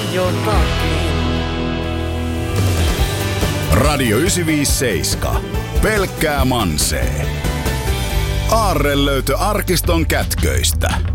jotakin. Radio 957. Pelkkää mansee. Aarrelöytö arkiston kätköistä.